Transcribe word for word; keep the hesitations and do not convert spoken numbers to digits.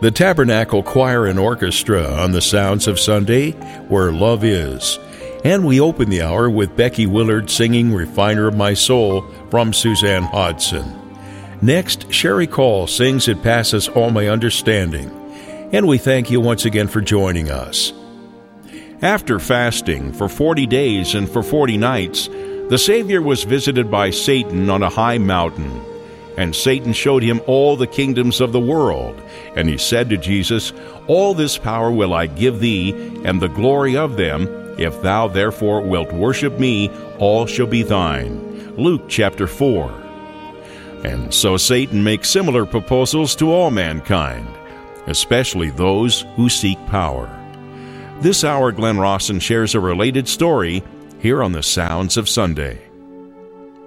the Tabernacle Choir and Orchestra on the Sounds of Sunday, Where Love Is. And we open the hour with Becky Willard singing Refiner of My Soul from Suzanne Hodson. Next, Sherry Call sings It Passes All My Understanding. And we thank you once again for joining us. After fasting for forty days and for forty nights, the Savior was visited by Satan on a high mountain. And Satan showed him all the kingdoms of the world. And he said to Jesus, All this power will I give thee, and the glory of them. If thou therefore wilt worship me, all shall be thine. Luke chapter four. And so Satan makes similar proposals to all mankind, especially those who seek power. This hour, Glenn Rawson shares a related story here on the Sounds of Sunday.